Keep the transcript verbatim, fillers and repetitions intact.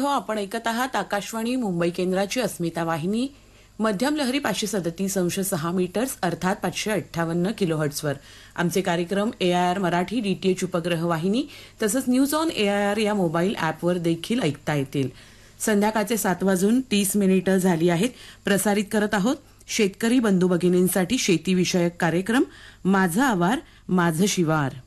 हो, आपण ऐकत आहात आकाशवाणी मुंबई केंद्राची अस्मिता वाहिनी. मध्यम लहरी पाचशे सदतीस अंश सहा मीटर्स अर्थात पाचशे अठ्ठावन्न किलोहर्ट्सवर. आमचे कार्यक्रम ए आय आर मराठी डीटीएच उपग्रह वाहिनी तसंच news on A I R या मोबाईल ॲपवर देखील ऐकता येतील. संध्याकाळचे सात वाजून तीस मिनिटं झाली आहेत. प्रसारित करत आहोत शेतकरी बंधू भगिनींसाठी शेतीविषयक कार्यक्रम माझा आवार माझं शिवार.